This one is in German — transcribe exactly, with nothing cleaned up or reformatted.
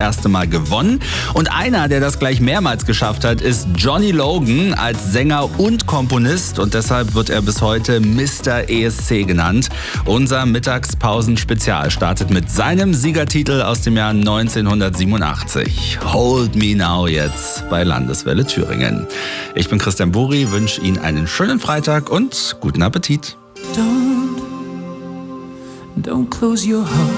erste Mal gewonnen. Und einer, der das gleich mehrmals geschafft hat, ist Johnny Logan als Sänger und Komponist. Und deshalb wird er bis heute Mister E S C genannt. Unser Mittagspausen-Spezial startet mit seinem Siegertitel aus dem Jahr neunzehnhundertsiebenundachtzig. Hold Me Now jetzt bei Landeswelle Thüringen. Ich bin Christian Buri, wünsche Ihnen einen schönen Freitag und guten Appetit. Don't, don't close your heart.